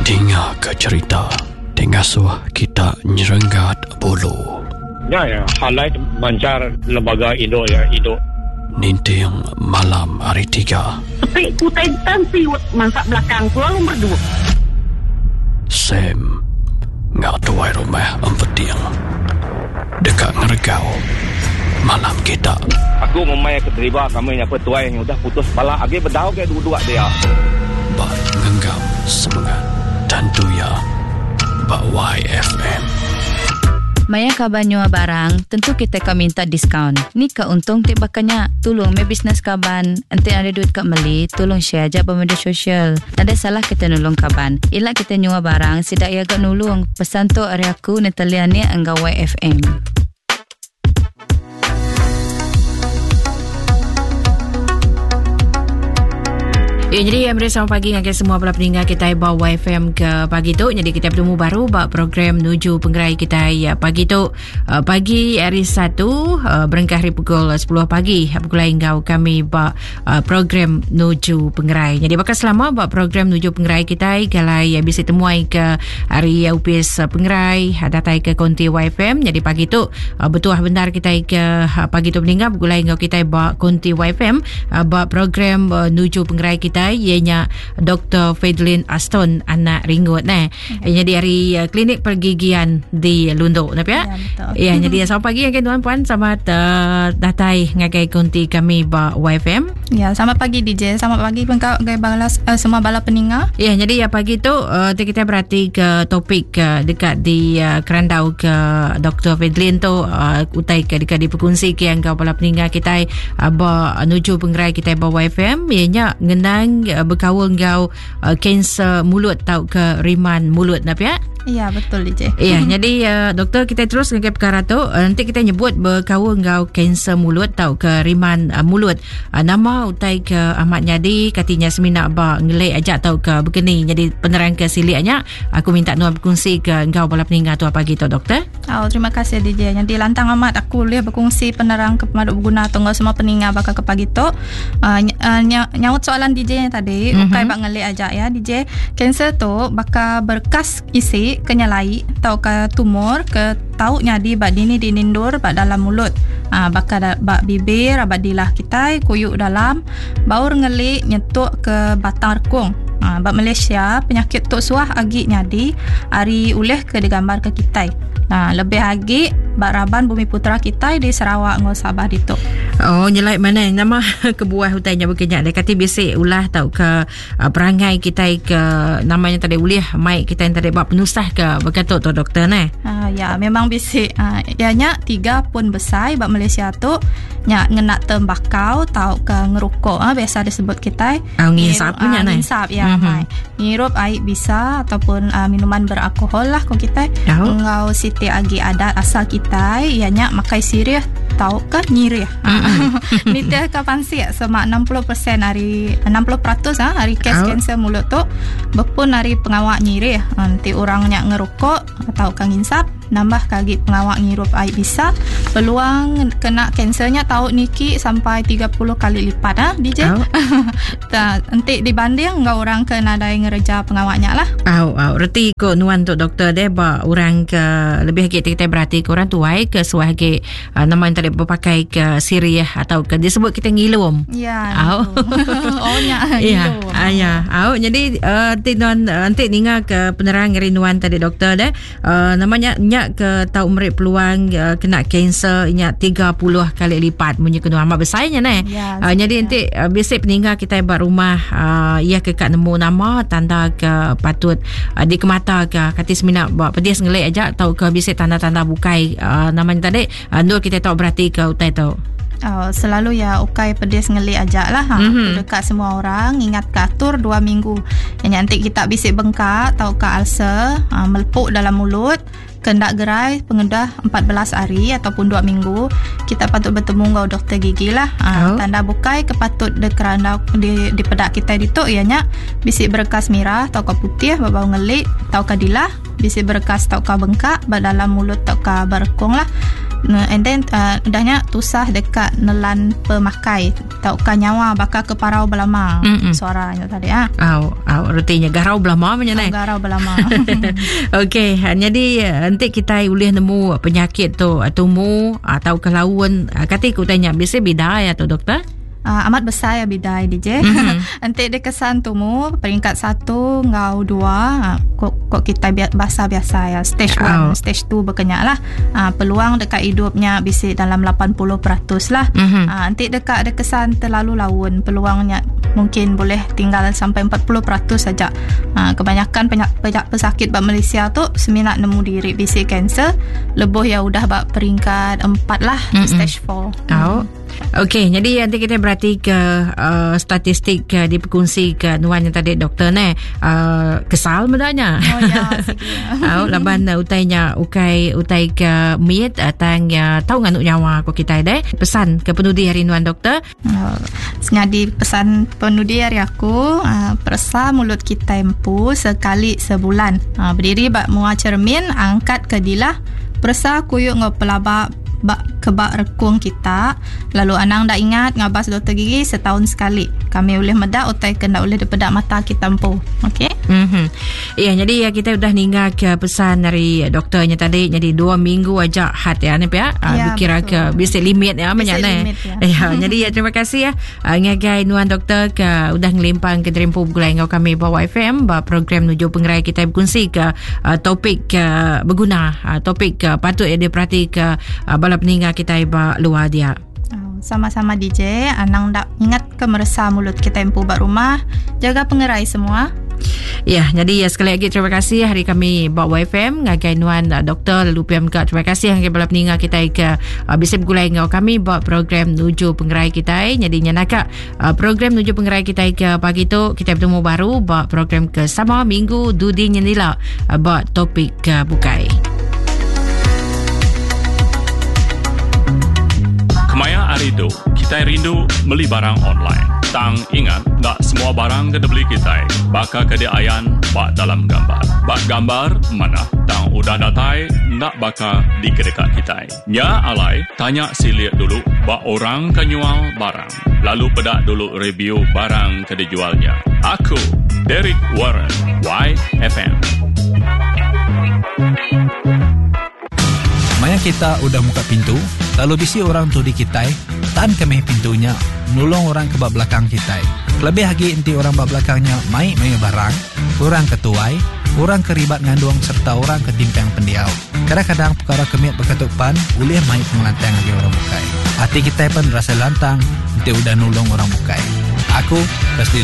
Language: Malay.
Dengar ke cerita, dengar suah kita nyerenggat bulu. Ya, halai mancar lembaga Indo ya, Indo. Ninting malam hari 3. Tapi kutai tansi masak belakang selalu berdua. Sam ngak tuai rumah empetiang dekat ngergau malam kita. Aku memang keterima kami yang petuai yang sudah putus kepala. Agi berdau ke dua-dua dia. Bak ngenggam semangat tentu ya Bak YFM. Maya kabar nyua barang, tentu kita akan minta diskaun. Ni ke untung tik bakanya. Tolong me bisnes kaban. Ente ada duit kat Meli, tolong share aja pada media sosial. Tak ada salah kita nolong kaban. Ilak kita nyua barang, sidak ia agak nolong. Pesan tu hari aku Natalia ni enggak YFM. Ya, jadi selamat pagi dengan semua para pendengar kita bawa YFM ke pagi tu. Jadi kita bertemu baru buat program Nuju Penggerai kita ya, pagi tu. Pagi hari 1 berengkah hari pukul 10 pagi. Pukul hingga kami buat program Nuju Penggerai. Jadi bakal selama buat program Nuju Penggerai kita galai bisa temuai ke hari UPS Penggerai, datai ke konti YFM. Jadi pagi tu betul benar kita ke pagi tu pendengar pukul hingga kita buat konti YFM buat program Nuju Penggerai kita ianya Dr. Fadlin Aston anak ringgut jadi dari klinik pergigian di Lunduk ya betul. Ya jadi selamat pagi tuan-puan, selamat datai ngagai konti kami ba YFM. Ya, selamat pagi DJ, selamat pagi pengkau balas semua bala peninga. Ya, jadi pagi tu kita berarti ke topik dekat di kerandau ke Dr. Fadlin tu utai ke dekat di perkongsi ke yang kau bala peninga kita ba Nuju Penggerai kita ba YFM ianya ngenang berkawal ngau kanser mulut tau ke riman mulut ya. Ya, betul DJ. Ya, jadi doktor kita terus dengan perkara tu. Nanti kita nyebut berkawal ngau kanser mulut tau ke riman mulut. Nama utai ke Ahmad Nyadi katanya semina ba ngelai ajak tau ke begini. Jadi penerang ke siliknya aku minta nuan berkongsi ke ngau bala peninggal tu apa gitu doktor. Oh, terima kasih DJ. Jadi lantang amat aku boleh berkongsi penerang ke pemaduk berguna tunggu semua peninggal bakal ke pagi tu. Nyaut soalan DJ yang tadi, ukai bak ngelai ajak ya DJ. Kanser tu bakal berkas isi kenyalai tau ke tumor ke tau nyadi bak dini dinindur bak dalam mulut. Bakal bak bibir bak dilah kita kuyuk dalam baur ngelik nyetuk ke batang rekung. Bak Malaysia penyakit tok suah agi nyadi hari uleh ke digambar ke kita. Lebih agi bak Raban Bumi Putra kita di Sarawak ngau Sabah dituk. Oh, nyelai mana nama kebuah hutainya berkenyak dia kata biasa ulah tau ke perangai kita ke namanya tadi ulih mai kita yang tadi buat penusah ke berkatuk tu doktor ya memang biasa ianya 3 pun besar bak Malaysia tu nya ngenak tembakau tau ke ngerukuk biasa disebut kita ngisap punya ngisap ya mai ngirup air bisa ataupun minuman beralkohol lah kau kita ngau siti agi adat asal kita ianya makai sirih tau ke nyirih ni dia kapan sih sama 60% hari 60% hari kes kanser mulut tu berpun hari pengawak nyirih nanti orangnya ngerukuk atau ngisap nambah kagi pengawak ngirup air bisa peluang kena kansernya tahu niki sampai 30 kali lipat DJ. Nanti dibanding enggak orang kena dai ngereja pengawaknya lah. Reti ko nuan tu doktor deh ba orang ke lebih kita berarti ke orang tuai ke suah ke nama yang tadi berpakai ke sirih atau ke disebut kita ngilum. Ya. Ngilum. Jadi nanti ninga ke penerang rinuan tadi doktor deh namanya ke tahu merik peluang kena kanser nya 30 kali lipat punya kena amat besarnya jadi nanti biasa peninggal kita buat rumah ia ke kat nemu nama tanda ke patut di kemata ke kata semina buat pedis ngelek aja tahu ke biasa tanda-tanda bukai namanya tadi nur kita tahu berarti ke utai tahu. Selalu ya ukai pedis ngelik ajak lah dekat semua orang ingat ke atur 2 minggu yang nanti kita bisik bengkak tau ke ulcer melepuk dalam mulut kendak gerai pengedah 14 hari ataupun 2 minggu kita patut bertemu ngau doktor gigi lah. Tanda bukai kepatut de kerana di pedak kita dituk ianya bisik berkas merah tau ke putih babau ngelik tau ke dilah bisik berkas tau ke bengkak dalam mulut tau ke berkong lah And then udahnya tusah dekat nelan pemakai. Taukan nyawa bakal ke parau belama suaranya tadi rutinnya garau belama macam ni. Garau belama. Okey, jadi nanti kita boleh nemu penyakit tu tumu atau kelauan. Kata aku tanya biasa bidai atau doktor? Amat besar ya bidai DJ. Nanti dia kesan tumu peringkat 1 ngau 2 kok kita biasa ya stage 1 stage 2 berkenyak lah. Peluang dekat hidupnya bisa dalam 80% lah. Nanti dekat ada kesan terlalu lawan, peluangnya mungkin boleh tinggal sampai 40% saja. Kebanyakan pesakit bak Malaysia tu seminat nemu diri bisa kanser, lebih ya udah bak peringkat 4 lah, stage 4. Okey, jadi nanti kita berarti ke statistik di perkongsi ke Nuan yang tadi doktor ni kesal medanya. Oh ya, laban utainya utai ke miet tang tahu nganuk nyawa ko kita deh. Pesan ke penudi hari Nuan doktor. Senyadi pesan penudi hari aku, persa mulut kita empu sekali sebulan. Berdiri bak muat cermin, angkat ke dilah, persa kuyuk ngopelaba kebak rekung kita. Lalu anang dah ingat ngabas doktor gigi setahun sekali. Kami boleh medak utai kena boleh depedak mata kita empu. Okey? Ya, jadi kita sudah ninggal ke pesan dari doktornya tadi. Jadi 2 minggu aja hat ya ni ya. Kira ke bisa limit ya macam ni. Ya, jadi terima kasih ya ngagai Nuan doktor ke udah ngelimpang ke Dream Pub Gulai ngau kami bawa FM ba program Nuju Pengerai kita berkongsi ke topik berguna, topik patut ya diperhati ke bala peninggal kita iba luar dia. Sama-sama DJ, anang dak ingat ke meresah mulut kita empu bak rumah, jaga pengerai semua. Ya, jadi sekali lagi terima kasih hari kami bawa FM ngagai Nuan doktor lalu PMK. Terima kasih ngagai bala peninggal kita ke bisa bergulai ngau kami bawa program Nuju Pengerai kita. Jadi nyanaka program Nuju Pengerai kita ke pagi tu kita bertemu baru bawa program ke sama minggu dudi nyendila bawa topik bukai. Kemaya hari itu, kita rindu beli barang online. Tang ingat, tak semua barang kena beli kita. Baka kediayan, bak dalam gambar. Bak gambar, mana? Tang udah datai, nak baka di kedekat kita. Ya alai, tanya si lihat dulu, bak orang kan jual barang. Lalu pedak dulu review barang ke dijualnya. Aku, Derek Warren, YFM. Maya kita udah buka pintu, lalu bisi orang tu di kita, tan kemeh pintunya, nulung orang ke bak belakang kita. Lebih lagi inti orang bak belakangnya mai barang, orang ketuai, orang keribat ngandung serta orang ketimpang pendiau. Kadang-kadang perkara kemiat berketupan, ulih mai pengelantang lagi orang bukai. Hati kita pun rasa lantang, inti udah nulung orang bukai. Aku,